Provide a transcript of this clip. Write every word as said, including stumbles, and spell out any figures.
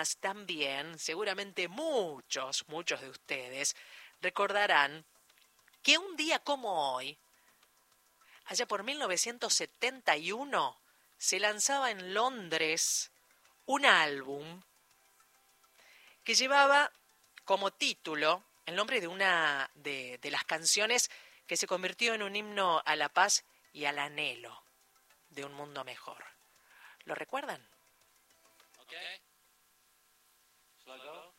además también, seguramente muchos, muchos de ustedes recordarán que un día como hoy, allá por mil novecientos setenta y uno, se lanzaba en Londres un álbum que llevaba como título el nombre de una de, de las canciones que se convirtió en un himno a la paz y al anhelo de un mundo mejor. ¿Lo recuerdan? Okay. Shall I go?